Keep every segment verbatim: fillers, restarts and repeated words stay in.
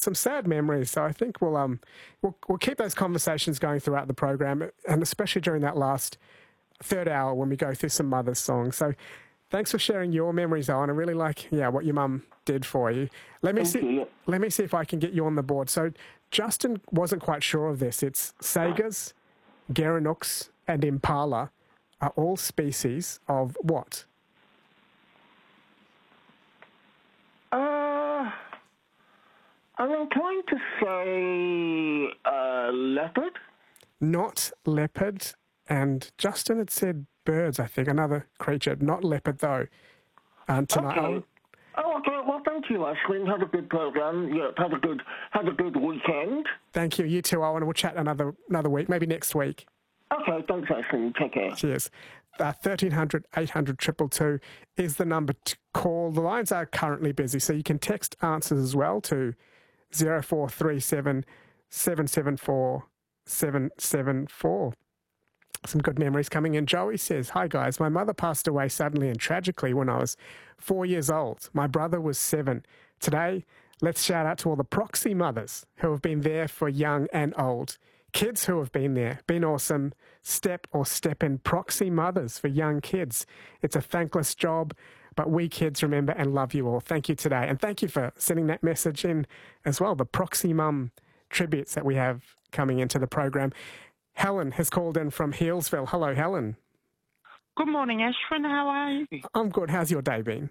some sad memories. So I think we'll um we'll, we'll keep those conversations going throughout the program, and especially during that last third hour when we go through some mother's songs. So thanks for sharing your memories, Owen. I really like yeah what your mum did for you. Let me Thank see. you. Let me see if I can get you on the board. So Justin wasn't quite sure of this. It's sagas, gerenux, and impala are all species of what? Uh, I'm inclined to say uh, leopard. Not leopard. And Justin had said birds, I think, another creature. Not leopard, though. And tonight, Okay. Oh, okay. Well, thank you, Ashley. Have a good program. Yeah, have a good have a good weekend. Thank you. You too, Owen. We'll chat another another week, maybe next week. Okay, thanks, Ashley. Take care. Cheers. Uh, thirteen hundred, eight hundred, two two two is the number to call. The lines are currently busy, so you can text answers as well to zero four three seven, seven seven four, seven seven four. Some good memories coming in. Joey says, "Hi guys, my mother passed away suddenly and tragically when I was four years old. My brother was seven. Today, let's shout out to all the proxy mothers who have been there for young and old. Kids who have been there, been awesome. Step or step in proxy mothers for young kids. It's a thankless job, but we kids remember and love you all. Thank you today." And thank you for sending that message in as well, the proxy mum tributes that we have coming into the program. Helen has called in from Healesville. Hello, Helen. Good morning, Ashwin. How are you? I'm good. How's your day been?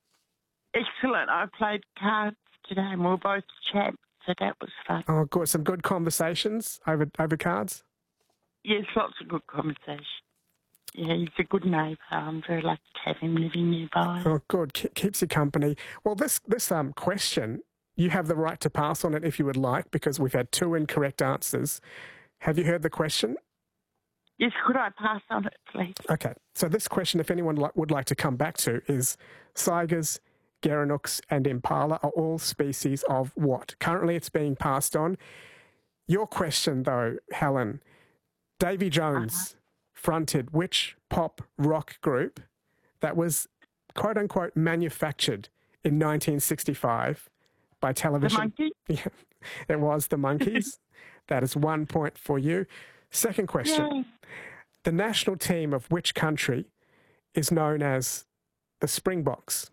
Excellent. I played cards today and we were both champs, so that was fun. Oh, good. Some good conversations over over cards? Yes, lots of good conversation. Yeah, he's a good neighbour. I'm very lucky to have him living nearby. Oh, good. Ke- keeps you company. Well, this, this um question, you have the right to pass on it if you would like, because we've had two incorrect answers. Have you heard the question? Yes, could I pass on it, please? Okay. So this question, if anyone li- would like to come back to, is sagas, gerenux, and impala are all species of what? Currently it's being passed on. Your question, though, Helen, Davy Jones uh-huh. fronted which pop rock group that was, quote-unquote, manufactured in nineteen sixty-five by television? The Monkees? Yeah, it was the Monkees. That is one point for you. Second question. Yay. The national team of which country is known as the Springboks?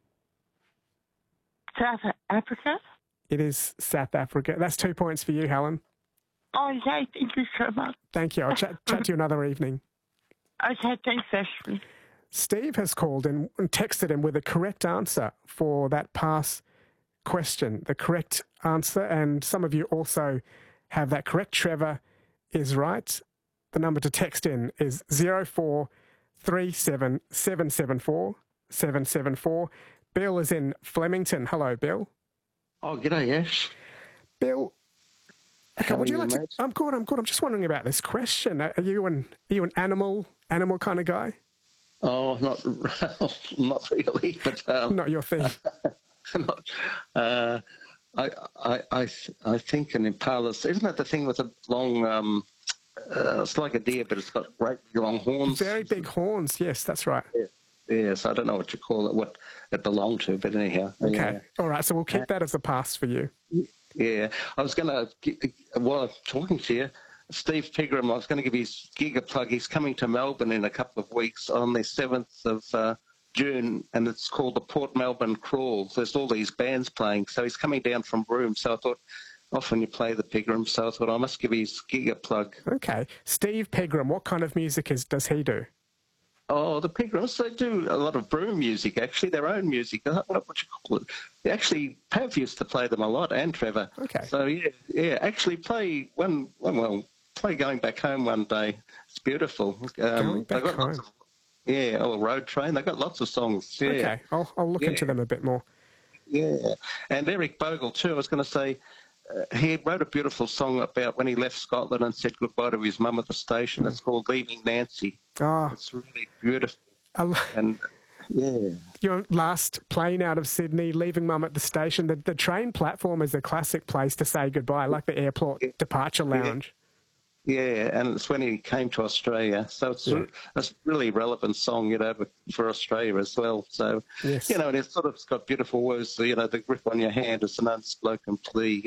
South Africa? It is South Africa. That's two points for you, Helen. Oh, yay. Thank you so much. Thank you. I'll chat, chat to you another evening. Okay, thanks, Ashley. Steve has called in and texted him with a correct answer for that pass question. The correct answer, and some of you also have that correct. Trevor is right. The number to text in is zero four three seven, seven seven four, seven seven four. Bill is in Flemington. Hello, Bill. Oh, g'day, Ash. Bill, okay, How would are you like you, to... mate? I'm good, I'm good. I'm just wondering about this question. Are you an, are you an animal, animal kind of guy? Oh, not not really, but... Um, Not your thing. not, uh, I, I, I, I think an impala, isn't that the thing with a long... Um, uh, it's like a deer, but it's got great long horns. Very big horns, yes, that's right. Yeah. Yes, I don't know what you call it, what it belonged to, but anyhow. Okay, yeah. all right, so we'll keep that as a pass for you. Yeah, I was going to, while I'm talking to you, Steve Pigram, I was going to give his gig a plug. He's coming to Melbourne in a couple of weeks on the seventh of uh, June, and it's called the Port Melbourne Crawl. There's all these bands playing, so he's coming down from Broome, so I thought, often you play the Pigram, so I thought I must give his gig a plug. Okay, Steve Pigram, what kind of music is does he do? Oh, the Pigrams, they do a lot of Broome music, actually, their own music. I don't know what you call it. They actually, Pav used to play them a lot, and Trevor. Okay. So, yeah, yeah, actually play one, one well, play Going Back Home one day. It's beautiful. Um, Going Back got Home? Lots of, yeah, or Road Train. They've got lots of songs. Yeah. Okay, I'll, I'll look Yeah. into them a bit more. Yeah. And Eric Bogle, too, I was going to say, uh, he wrote a beautiful song about when he left Scotland and said goodbye to his mum at the station. Mm. It's called Leaving Nancy. Oh, It's really beautiful. I, And, yeah. your last plane out of Sydney, leaving mum at the station, the, the train platform is a classic place to say goodbye, like the airport Yeah. departure lounge. Yeah, and it's when he came to Australia. So it's, Yeah. it's a really relevant song, you know, for Australia as well. So, Yes. you know, and it's sort of got beautiful words, you know, the grip on your hand is an unspoken plea.